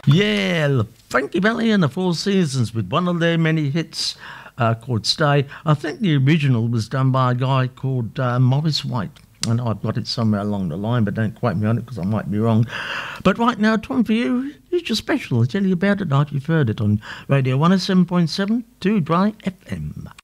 Yeah, Frankie Valli and the Four Seasons with one of their many hits called Stay. I think the original was done by a guy called Morris White. And I've got it somewhere along the line, but don't quote me on it because I might be wrong. But right now, time for you. Here's your special. I'll tell you about it after you've heard it on Radio 107.7 2 Dry FM.